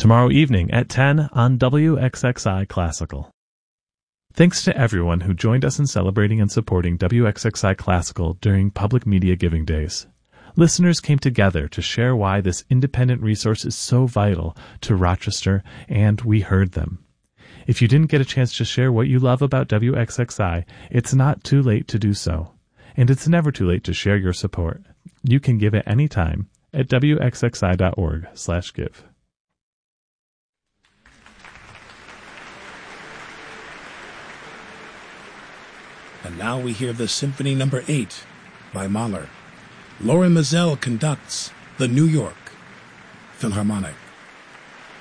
tomorrow evening at 10 on WXXI Classical. Thanks to everyone who joined us in celebrating and supporting WXXI Classical during Public Media Giving Days. Listeners came together to share why this independent resource is so vital to Rochester, and we heard them. If you didn't get a chance to share what you love about WXXI, it's not too late to do so. And it's never too late to share your support. You can give at any time at wxxi.org/give. And now we hear the Symphony No. 8 by Mahler. Lorin Maazel conducts the New York Philharmonic.